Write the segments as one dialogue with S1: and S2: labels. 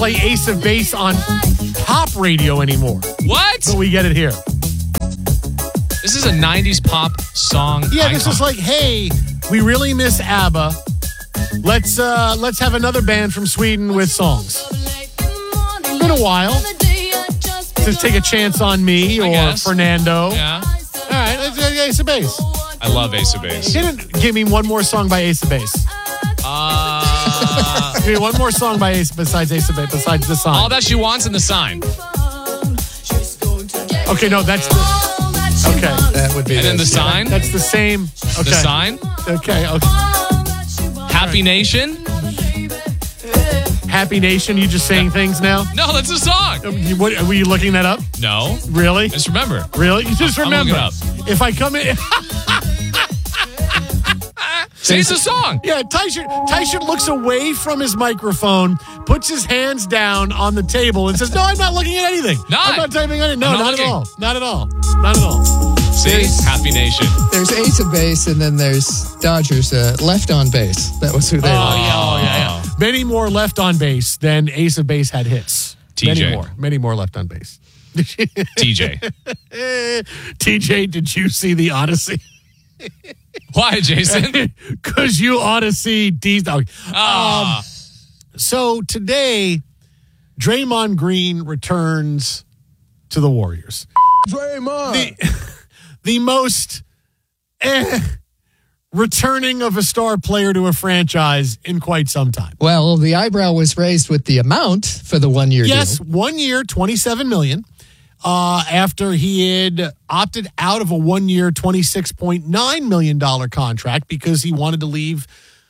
S1: play Ace of Base on pop radio anymore.
S2: What?
S1: But we get it here.
S2: This is a 90s pop song.
S1: Yeah,
S2: icon.
S1: this is like, hey, we really miss ABBA. Let's have another band from Sweden with songs. It's been a while. Just take a chance on me or Fernando.
S2: Yeah.
S1: All right, let's go Ace of Base.
S2: I love Ace of Base.
S1: Give me one more song by Ace of Base. Give me one more song by Ace besides Ace of Base, besides The Sign.
S2: All That She Wants and The Sign.
S1: Okay, no, that's the... Okay.
S3: That would be
S2: And then The Sign.
S1: That's the same... Okay.
S2: The Sign.
S1: Okay.
S2: Happy Nation.
S1: Happy Nation, you just saying things now?
S2: No, that's a song.
S1: What, were you looking that up?
S2: No.
S1: Really?
S2: Just remember.
S1: Really? You just remember.
S2: I'm looking it up.
S1: If I come in...
S2: See, it's a song.
S1: Yeah, Tyshirt looks away from his microphone, puts his hands down on the table, and says, no, I'm not looking at anything. I'm not typing anything. No, not at all. Not at all. Not at all.
S2: See? Happy Nation.
S3: There's Ace of Base, and then there's Dodgers left on base. That was who they were.
S1: Yeah. Many more left on base than Ace of Base had hits.
S2: TJ.
S1: Many more left on base.
S2: TJ.
S1: TJ, did you see the Odyssey?
S2: Why, Jason?
S1: Because you ought to see these. So today, Draymond Green returns to the Warriors.
S3: Draymond.
S1: The most returning of a star player to a franchise in quite some time.
S3: Well, the eyebrow was raised with the amount for the 1 year deal.
S1: Yes, 1 year, $27 million. After he had opted out of a 1 year, $26.9 million contract because he wanted to leave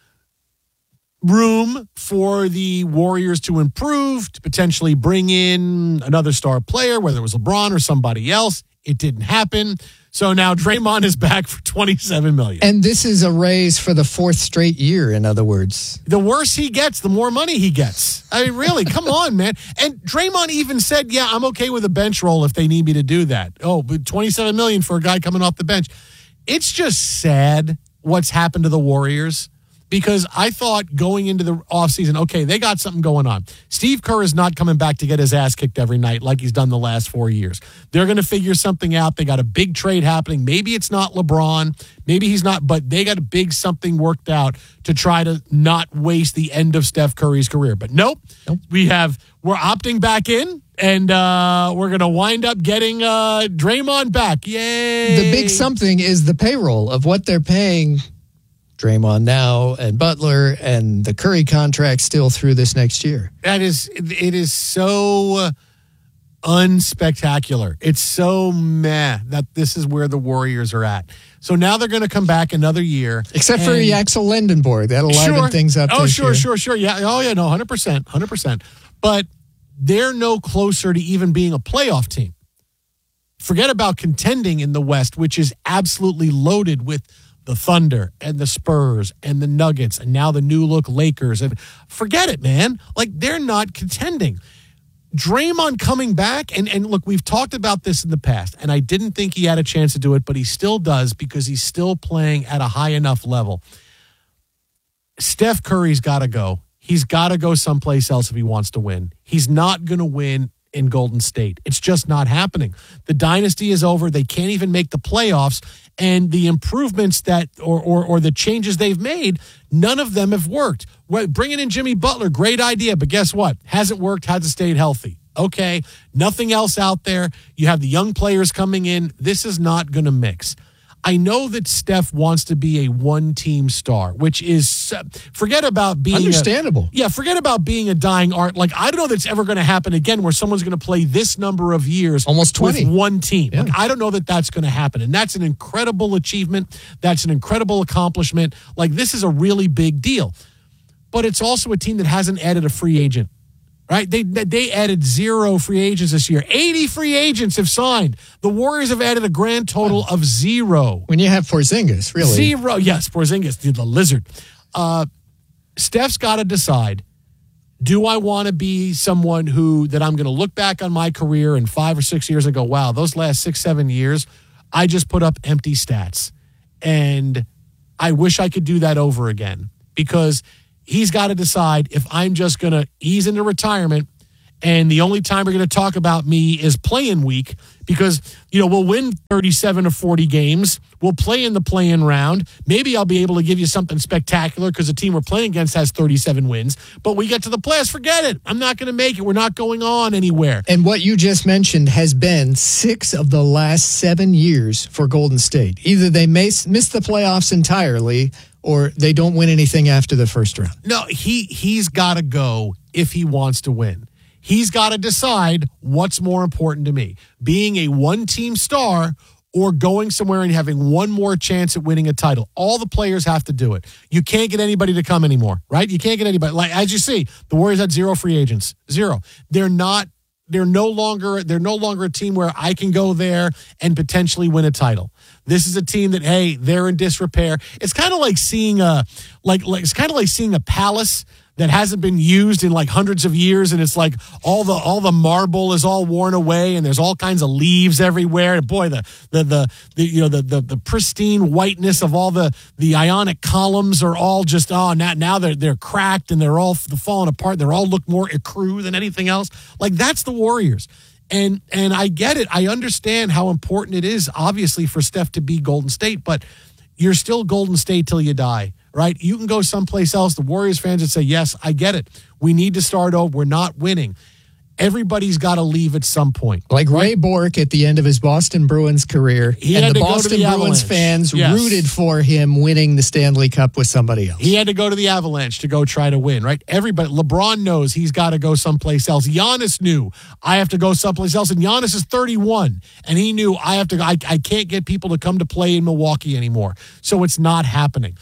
S1: room for the Warriors to improve, to potentially bring in another star player, whether it was LeBron or somebody else. It didn't happen. So now Draymond is back for $27 million.
S3: And this is a raise for the fourth straight year, in other words.
S1: The worse he gets, the more money he gets. I mean, really, come on, man. And Draymond even said, yeah, I'm okay with a bench role if they need me to do that. Oh, but $27 million for a guy coming off the bench. It's just sad what's happened to the Warriors. Because I thought going into the offseason, okay, they got something going on. Steve Kerr is not coming back to get his ass kicked every night like he's done the last 4 years. They're going to figure something out. They got a big trade happening. Maybe it's not LeBron. Maybe he's not, but they got a big something worked out to try to not waste the end of Steph Curry's career. But nope. We're opting back in, and we're going to wind up getting Draymond back. Yay.
S3: The big something is the payroll of what they're paying Draymond now and Butler and the Curry contract still through this next year.
S1: It is so unspectacular. It's so meh that this is where the Warriors are at. So now they're going to come back another year.
S3: Except for Axel Lendenborg. That'll liven things up.
S1: Oh, sure. Yeah. Oh, yeah, no, 100%. But they're no closer to even being a playoff team. Forget about contending in the West, which is absolutely loaded with the Thunder and the Spurs and the Nuggets and now the new look Lakers. And forget it, man. Like, they're not contending. Draymond coming back, and look, we've talked about this in the past, and I didn't think he had a chance to do it, but he still does because he's still playing at a high enough level. Steph Curry's got to go. He's got to go someplace else if he wants to win. He's not going to win in Golden State. It's just not happening. The dynasty is over. They can't even make the playoffs. And the improvements that or the changes they've made, none of them have worked. Bringing in Jimmy Butler, great idea, but guess what? Hasn't worked, hasn't stayed healthy. Okay, nothing else out there. You have the young players coming in. This is not going to mix. I know that Steph wants to be a one-team star, which is, forget about being
S3: understandable.
S1: Forget about being a dying art. Like, I don't know that's ever going to happen again where someone's going to play this number of years.
S3: Almost 20.
S1: With one team.
S3: Yeah.
S1: Like, I don't know that that's going to happen. And that's an incredible achievement. That's an incredible accomplishment. Like, this is a really big deal. But it's also a team that hasn't added a free agent. Right? They added 0 free agents this year. 80 free agents have signed. The Warriors have added a grand total of 0.
S3: When you have Porzingis, really.
S1: 0. Yes, Porzingis, the lizard. Steph's got to decide, do I want to be someone that I'm going to look back on my career in 5 or 6 years and go, wow, those last 6-7 years, I just put up empty stats. And I wish I could do that over again because he's got to decide if I'm just going to ease into retirement, And the only time we're going to talk about me is play-in week because, we'll win 37 or 40 games. We'll play in the play-in round. Maybe I'll be able to give you something spectacular because the team we're playing against has 37 wins. But we get to the playoffs, forget it. I'm not going to make it. We're not going on anywhere.
S3: And what you just mentioned has been 6 of the last 7 years for Golden State. Either they miss the playoffs entirely or they don't win anything after the first round.
S1: No, he's got to go if he wants to win. He's got to decide what's more important to me, being a one-team star or going somewhere and having one more chance at winning a title. All the players have to do it. You can't get anybody to come anymore, right? You can't get anybody. Like, as you see, the Warriors had 0 free agents. 0. They're no longer a team where I can go there and potentially win a title. This is a team that, hey, they're in disrepair. It's kind of like seeing a palace that hasn't been used in like hundreds of years, and it's like all the marble is all worn away, and there's all kinds of leaves everywhere. And boy, the pristine whiteness of all the ionic columns are all just now they're cracked and they're all falling apart. They're all look more ecru than anything else. Like that's the Warriors. And I get it. I understand how important it is, obviously, for Steph to be Golden State, but you're still Golden State till you die, right? You can go someplace else. The Warriors fans would say, yes, I get it. We need to start over. We're not winning. Everybody's got to leave at some point.
S3: Like Ray Bork at the end of his Boston Bruins career. And the Boston Bruins fans rooted for him winning the Stanley Cup with somebody else.
S1: He had to go to the Avalanche to go try to win, right? Everybody, LeBron knows he's got to go someplace else. Giannis knew I have to go someplace else. And Giannis is 31. And he knew I can't get people to come to play in Milwaukee anymore. So it's not happening.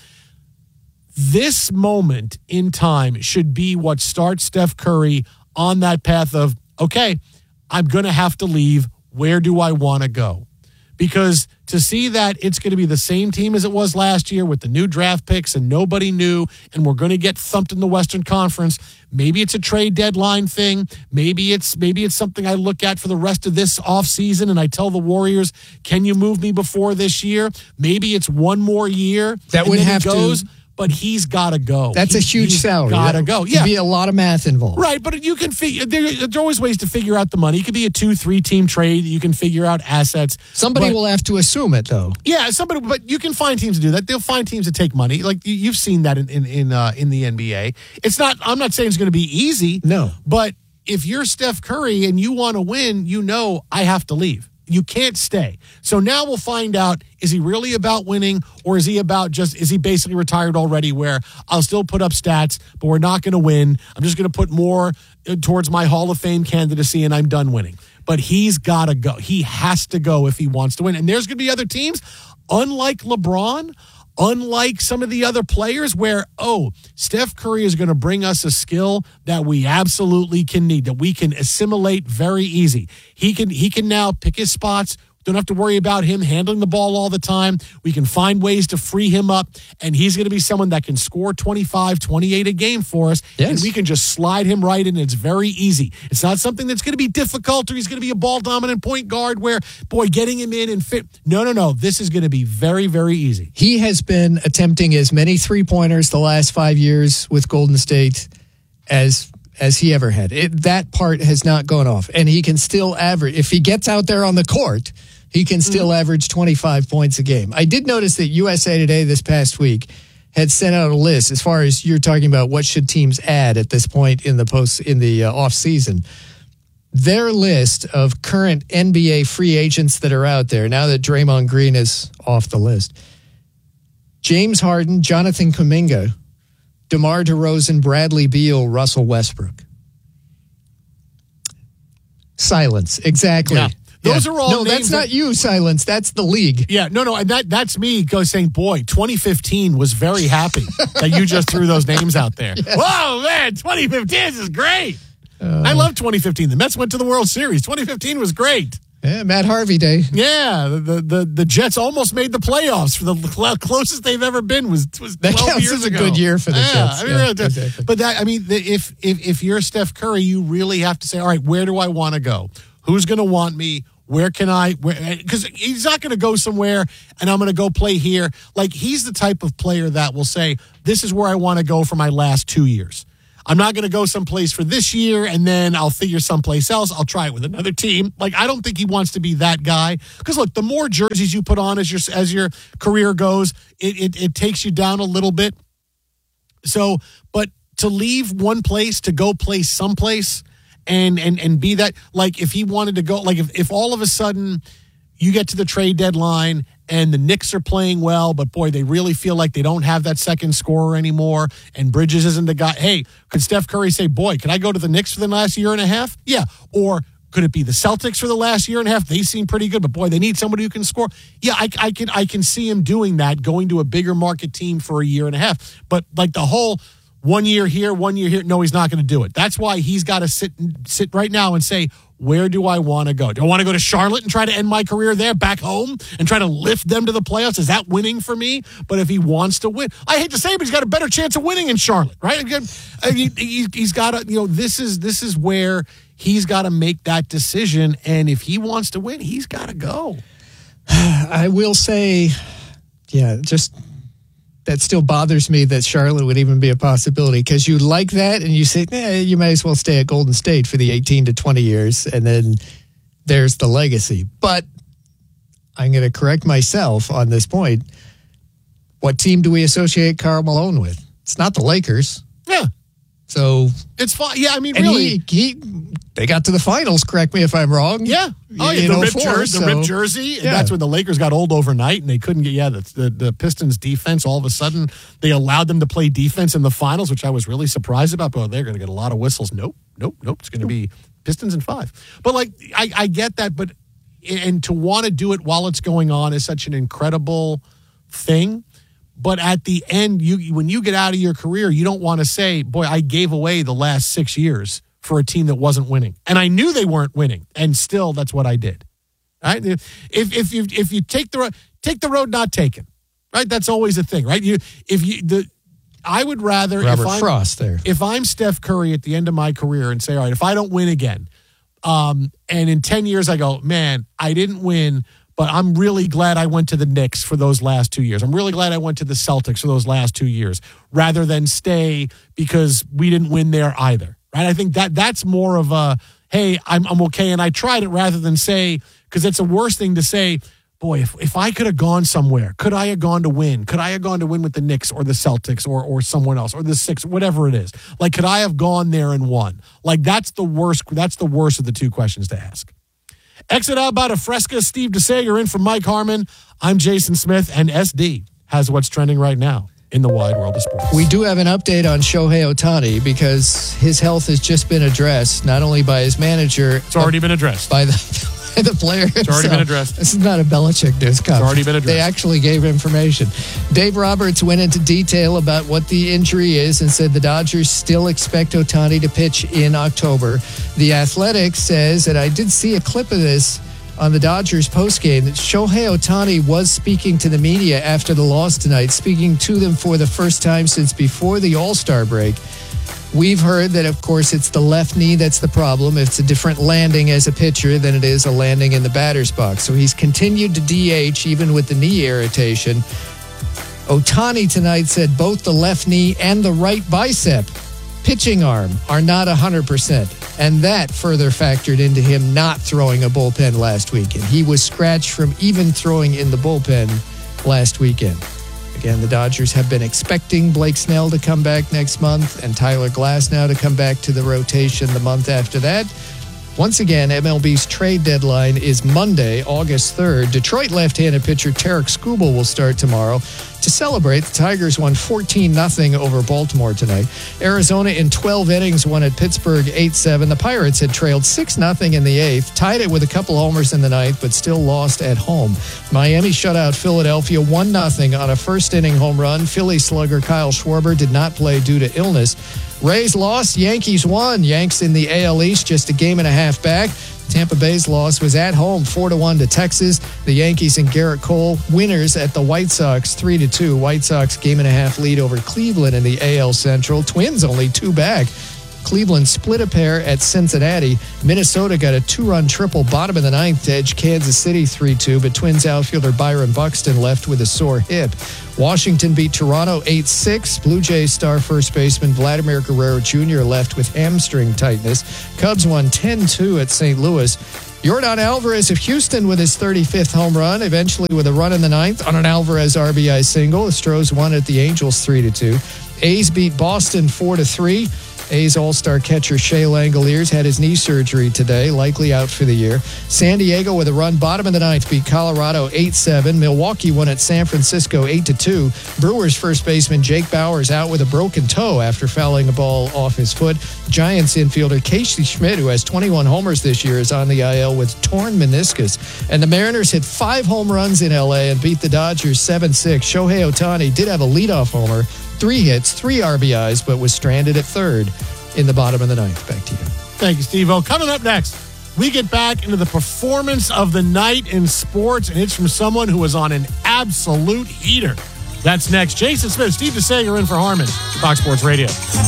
S1: This moment in time should be what starts Steph Curry on that path of, okay, I'm going to have to leave. Where do I want to go? Because to see that it's going to be the same team as it was last year with the new draft picks and nobody knew, and we're going to get thumped in the Western Conference. Maybe it's a trade deadline thing. Maybe it's something I look at for the rest of this offseason and I tell the Warriors, can you move me before this year? Maybe it's one more year.
S3: That would have to.
S1: But he's got to go.
S3: That's a huge salary.
S1: Got to go. Yeah,
S3: be a lot of math involved.
S1: Right, but you can figure. There's always ways to figure out the money. It could be a 2-3 team trade. You can figure out assets.
S3: Somebody will have to assume it, though.
S1: Yeah, somebody. But you can find teams to do that. They'll find teams to take money. Like you've seen that in the NBA. It's not. I'm not saying it's going to be easy.
S3: No,
S1: but if you're Steph Curry and you want to win, I have to leave. You can't stay. So now we'll find out, is he really about winning, or is he basically retired already where I'll still put up stats, but we're not going to win. I'm just going to put more towards my Hall of Fame candidacy and I'm done winning. But he's got to go. He has to go if he wants to win. And there's going to be other teams, unlike LeBron, unlike some of the other players where, Steph Curry is going to bring us a skill that we absolutely can need, that we can assimilate very easy. He can now pick his spots. Don't have to worry about him handling the ball all the time. We can find ways to free him up, and he's going to be someone that can score 25, 28 a game for us,
S3: yes.
S1: And we can just slide him right in. It's very easy. It's not something that's going to be difficult, or he's going to be a ball-dominant point guard where, getting him in and fit. No. This is going to be very, very easy.
S3: He has been attempting as many three-pointers the last 5 years with Golden State as he ever had. That part has not gone off, and he can still average. If he gets out there on the court, he can still average 25 points a game. I did notice that USA Today this past week had sent out a list as far as you're talking about what should teams add at this point in the off season. Their list of current NBA free agents that are out there now that Draymond Green is off the list: James Harden, Jonathan Kuminga, DeMar DeRozan, Bradley Beal, Russell Westbrook. Silence. Exactly.
S1: Yeah. Those are all
S3: names. That's not you, Silence. That's the league.
S1: Yeah, no, and that's me saying, boy, 2015 was very happy that you just threw those names out there. Yes. Whoa, man, 2015 is great. I love 2015. The Mets went to the World Series. 2015 was great.
S3: Yeah, Matt Harvey Day.
S1: Yeah, the Jets almost made the playoffs for the closest they've ever been was 12
S3: that counts
S1: years
S3: as
S1: ago.
S3: A good year for the Jets.
S1: Exactly. But if you're Steph Curry, you really have to say, all right, where do I want to go? Who's going to want me? Where can I? Because he's not going to go somewhere and I'm going to go play here. Like, he's the type of player that will say, this is where I want to go for my last 2 years. I'm not going to go someplace for this year and then I'll figure someplace else. I'll try it with another team. Like, I don't think he wants to be that guy. Because, look, the more jerseys you put on as your career goes, it takes you down a little bit. So, but to leave one place to go play someplace and be that, like, if he wanted to go, like, if all of a sudden you get to the trade deadline and the Knicks are playing well, but boy, they really feel like they don't have that second scorer anymore, and Bridges isn't the guy. Hey, could Steph Curry say, boy, can I go to the Knicks for the last year and a half? Yeah. Or could it be the Celtics for the last year and a half? They seem pretty good, but boy, they need somebody who can score. Yeah, I can see him doing that, going to a bigger market team for a year and a half. But like the whole 1 year here, 1 year here, no, he's not going to do it. That's why he's got to sit right now and say, where do I want to go? Do I want to go to Charlotte and try to end my career there back home and try to lift them to the playoffs? Is that winning for me? But if he wants to win, I hate to say it, but he's got a better chance of winning in Charlotte, right? He's got to, this is where he's got to make that decision. And if he wants to win, he's got to go.
S3: I will say, just that still bothers me that Charlotte would even be a possibility, because you like that and you say, you might as well stay at Golden State for the 18 to 20 years, and then there's the legacy. But I'm going to correct myself on this point. What team do we associate Karl Malone with? It's not the Lakers.
S1: Yeah.
S3: So
S1: it's fine. Yeah, I mean, really.
S3: They got to the finals, correct me if I'm wrong.
S1: Yeah. Oh, yeah, the ripped jersey. Yeah. That's when the Lakers got old overnight and they couldn't get, the Pistons defense, all of a sudden, they allowed them to play defense in the finals, which I was really surprised about. But they're going to get a lot of whistles. Nope. It's going to be Pistons in 5. But, like, I get that. But, and to want to do it while it's going on is such an incredible thing. But at the end, when you get out of your career, you don't want to say, boy, I gave away the last 6 years for a team that wasn't winning. And I knew they weren't winning. And still, that's what I did. Right? If you take the road not taken, right? That's always a thing, right? I would rather, if I'm Steph Curry at the end of my career and say, all right, if I don't win again, and in 10 years I go, man, I didn't win, but I'm really glad I went to the Knicks for those last 2 years. I'm really glad I went to the Celtics for those last 2 years, rather than stay because we didn't win there either. Right? I think that's more of a, hey, I'm okay and I tried it, rather than say, because it's a worse thing to say, boy, if I could have gone somewhere, could I have gone to win? Could I have gone to win with the Knicks or the Celtics or someone else or the Sixers, whatever it is? Like, could I have gone there and won? Like, that's the worst of the two questions to ask. Exit out about a Fresca. Steve DeSager in for Mike Harmon. I'm Jason Smith, and SD has what's trending right now in the wide world of sports.
S3: We do have an update on Shohei Ohtani, because his health has just been addressed, not only by his manager.
S1: It's already been addressed.
S3: By the player himself.
S1: It's already been addressed.
S3: This is not a Belichick news conference.
S1: It's already been addressed.
S3: They actually gave information. Dave Roberts went into detail about what the injury is and said the Dodgers still expect Ohtani to pitch in October. The Athletic says, and I did see a clip of this on the Dodgers postgame, that Shohei Ohtani was speaking to the media after the loss tonight, speaking to them for the first time since before the All-Star break. We've heard that, of course, it's the left knee that's the problem. It's a different landing as a pitcher than it is a landing in the batter's box. So he's continued to DH even with the knee irritation. Ohtani tonight said both the left knee and the right bicep pitching arm are not 100%. And that further factored into him not throwing a bullpen last weekend. He was scratched from even throwing in the bullpen last weekend. Again, the Dodgers have been expecting Blake Snell to come back next month and Tyler Glass now to come back to the rotation the month after that. Once again, MLB's trade deadline is Monday, August 3rd. Detroit left-handed pitcher Tarek Skubal will start tomorrow. To celebrate, the Tigers won 14-0 over Baltimore tonight. Arizona in 12 innings won at Pittsburgh 8-7. The Pirates had trailed 6-0 in the 8th, tied it with a couple homers in the 9th, but still lost at home. Miami shut out Philadelphia 1-0 on a first-inning home run. Philly slugger Kyle Schwarber did not play due to illness. Rays lost, Yankees won. Yanks in the AL East just a game and a half back. Tampa Bay's loss was at home 4-1 to Texas. The Yankees and Garrett Cole winners at the White Sox 3-2. White Sox game and a half lead over Cleveland in the AL Central. Twins only 2 back. Cleveland split a pair at Cincinnati. Minnesota got a 2-run triple bottom of the ninth to edge Kansas City 3-2, but Twins outfielder Byron Buxton left with a sore hip. Washington beat Toronto 8-6. Blue Jays star first baseman Vladimir Guerrero Jr. left with hamstring tightness. Cubs won 10-2 at St. Louis. Yordan Alvarez of Houston with his 35th home run, eventually with a run in the ninth on an Alvarez RBI single. Astros won at the Angels 3-2. A's beat Boston 4-3. A's all-star catcher Shea Langoliers had his knee surgery today, likely out for the year. San Diego with a run bottom of the ninth beat Colorado 8-7. Milwaukee won at San Francisco 8-2. Brewers first baseman Jake Bauers out with a broken toe after fouling a ball off his foot. Giants infielder Casey Schmidt, who has 21 homers this year, is on the IL with torn meniscus. And the Mariners hit 5 home runs in L.A. and beat the Dodgers 7-6. Shohei Ohtani did have a leadoff homer, 3 hits, 3 RBIs, but was stranded at third in the bottom of the ninth. Back to you.
S1: Thank you, Steve-O. Coming up next, we get back into the performance of the night in sports, and it's from someone who was on an absolute heater. That's next. Jason Smith, Steve DeSager in for Harmon, Fox Sports Radio.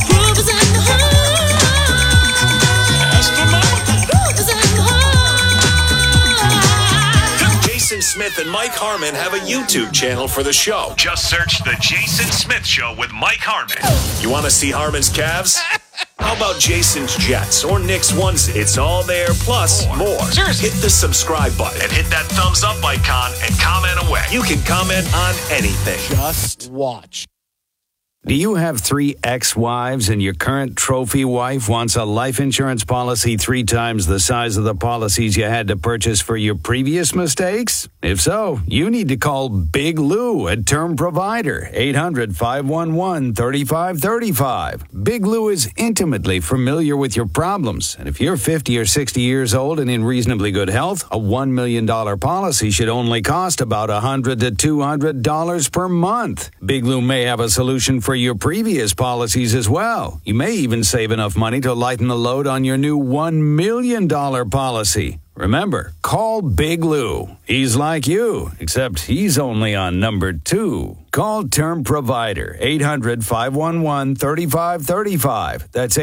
S4: Jason Smith and Mike Harmon have a YouTube channel for the show. Just search The Jason Smith Show with Mike Harmon. You want to see Harmon's calves? How about Jason's Jets or Nick's onesie? It's all there, plus more. Seriously. Hit the subscribe button and hit that thumbs up icon and comment away. You can comment on anything.
S1: Just watch.
S5: Do you have 3 ex-wives and your current trophy wife wants a life insurance policy 3 times the size of the policies you had to purchase for your previous mistakes? If so, you need to call Big Lou at Term Provider, 800-511-3535. Big Lou is intimately familiar with your problems, and if you're 50 or 60 years old and in reasonably good health, a $1 million policy should only cost about $100 to $200 per month. Big Lou may have a solution for your previous policies as well. You may even save enough money to lighten the load on your new $1 million policy. Remember, call Big Lou. He's like you, except he's only on number 2. Call Term Provider, 800-511-3535. That's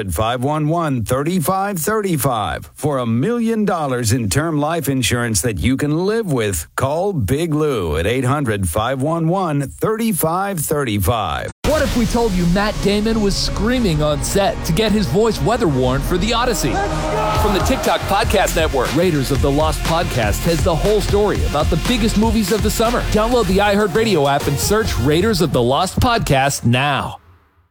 S5: 800-511-3535. For $1 million in term life insurance that you can live with, call Big Lou at 800-511-3535.
S6: What if we told you Matt Damon was screaming on set to get his voice weather worn for The Odyssey? From the TikTok Podcast Network, Raiders of the Lost Podcast has the whole story about the biggest movies of the summer. Download the iHeartRadio app and search Raiders of the Lost Podcast now.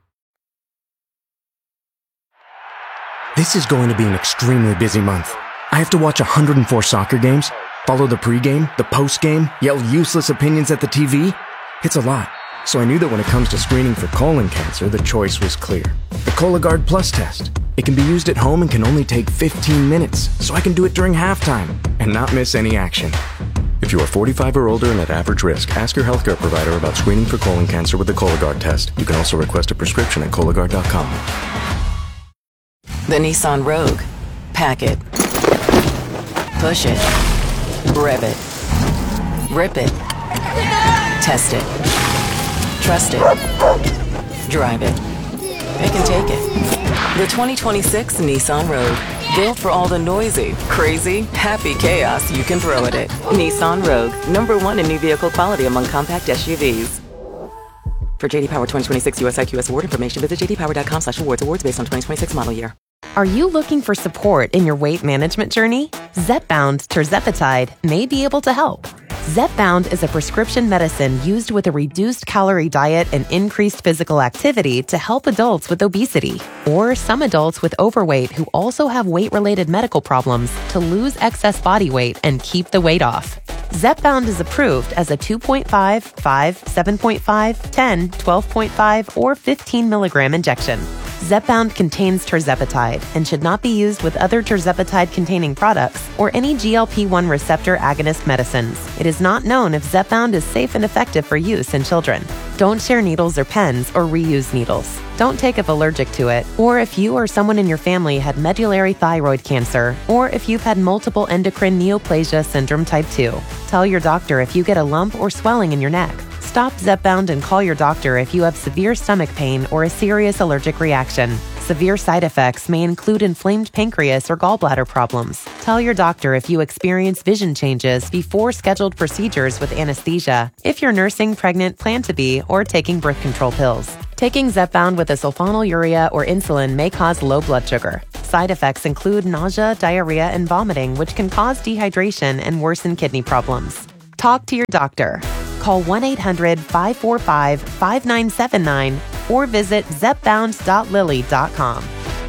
S7: This is going to be an extremely busy month. I have to watch 104 soccer games, follow the pregame, the postgame, yell useless opinions at the TV. It's a lot. So I knew that when it comes to screening for colon cancer, the choice was clear. The Cologuard Plus test. It can be used at home and can only take 15 minutes, so I can do it during halftime and not miss any action. If you are 45 or older and at average risk, ask your healthcare provider about screening for colon cancer with the Cologuard test. You can also request a prescription at Cologuard.com.
S8: The Nissan Rogue. Pack it. Push it. Rev it. Rip it. Test it. Trust it. Drive it. It can take it. The 2026 Nissan Rogue. Built for all the noisy, crazy, happy chaos you can throw at it. Nissan Rogue. #1 in new vehicle quality among compact SUVs. For JD Power 2026 US IQS award information, visit jdpower.com/awards. Awards based on 2026 model year.
S9: Are you looking for support in your weight management journey? Zepbound tirzepatide may be able to help. Zepbound is a prescription medicine used with a reduced calorie diet and increased physical activity to help adults with obesity or some adults with overweight who also have weight-related medical problems to lose excess body weight and keep the weight off. Zepbound is approved as a 2.5, 5, 7.5, 10, 12.5, or 15 milligram injection. Zepbound contains tirzepatide and should not be used with other tirzepatide-containing products or any GLP-1 receptor agonist medicines. It is not known if Zepbound is safe and effective for use in children. Don't share needles or pens or reuse needles. Don't take if allergic to it, or if you or someone in your family had medullary thyroid cancer, or if you've had multiple endocrine neoplasia syndrome type 2. Tell your doctor if you get a lump or swelling in your neck. Stop Zepbound and call your doctor if you have severe stomach pain or a serious allergic reaction. Severe side effects may include inflamed pancreas or gallbladder problems. Tell your doctor if you experience vision changes before scheduled procedures with anesthesia, if you're nursing, pregnant, plan to be, or taking birth control pills. Taking Zepbound with a sulfonylurea or insulin may cause low blood sugar. Side effects include nausea, diarrhea, and vomiting, which can cause dehydration and worsen kidney problems. Talk to your doctor. Call 1-800-545-5979 or visit zepbound.lilly.com.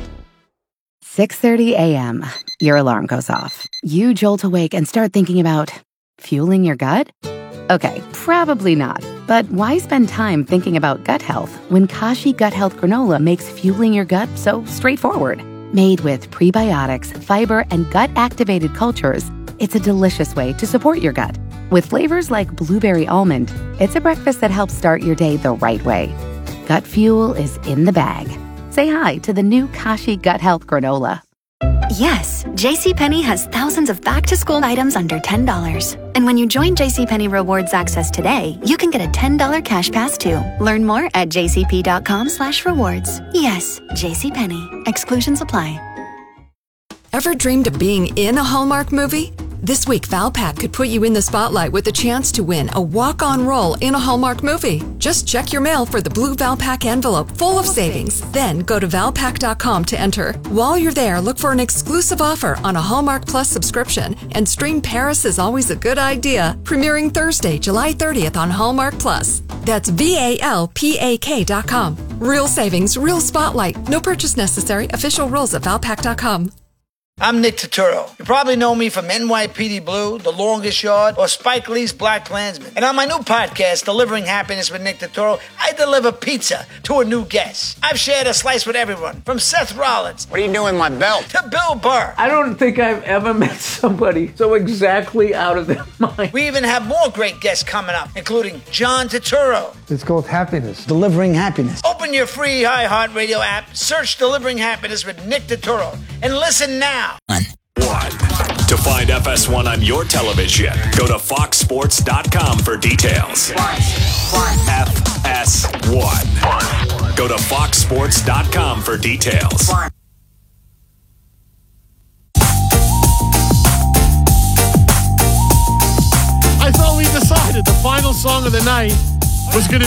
S10: 6:30 a.m. Your alarm goes off. You jolt awake and start thinking about fueling your gut? Okay, probably not. But why spend time thinking about gut health when Kashi Gut Health Granola makes fueling your gut so straightforward? Made with prebiotics, fiber, and gut-activated cultures, it's a delicious way to support your gut. With flavors like blueberry almond, it's a breakfast that helps start your day the right way. Gut fuel is in the bag. Say hi to the new Kashi Gut Health Granola.
S11: Yes, JCPenney has thousands of back-to-school items under $10. And when you join JCPenney Rewards Access today, you can get a $10 cash pass too. Learn more at jcp.com/rewards. Yes, JCPenney. Exclusions apply.
S12: Ever dreamed of being in a Hallmark movie? This week, Valpak could put you in the spotlight with a chance to win a walk-on role in a Hallmark movie. Just check your mail for the blue Valpak envelope full of savings. Then go to Valpak.com to enter. While you're there, look for an exclusive offer on a Hallmark Plus subscription and stream Paris is Always a Good Idea, premiering Thursday, July 30th on Hallmark Plus. That's VALPAK.com. Real savings, real spotlight. No purchase necessary. Official rules at Valpak.com.
S13: I'm Nick Turturro. You probably know me from NYPD Blue, The Longest Yard, or Spike Lee's Black Klansman. And on my new podcast, Delivering Happiness with Nick Turturro, I deliver pizza to a new guest. I've shared a slice with everyone, from Seth Rollins.
S14: What are you doing with my belt?
S13: To Bill Burr.
S15: I don't think I've ever met somebody so exactly out of their mind.
S13: We even have more great guests coming up, including John Turturro.
S16: It's called Happiness. Delivering Happiness.
S13: Open your free iHeartRadio app, search Delivering Happiness with Nick Turturro, and listen now.
S4: One. To find FS1 on your television, go to foxsports.com for details. FS1. Go to foxsports.com for details.
S1: I thought we decided the final song of the night was going to